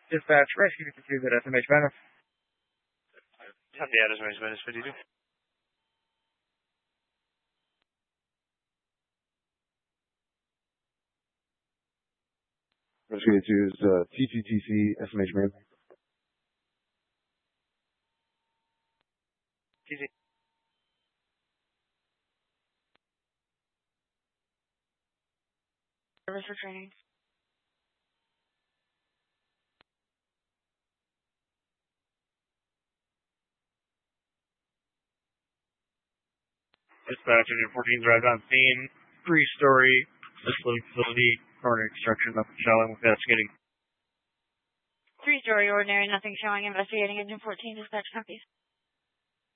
Dispatch, rescue pursuit at SMH Banner. Have the SMH Banner 52. Rescue to is TTTC SMH Man. TC. Service for training. Dispatch, Engine 14 arrived on scene. 3-story facility, ordinary construction, nothing showing, investigating. 3-story ordinary, nothing showing, investigating. Engine 14, dispatch copies.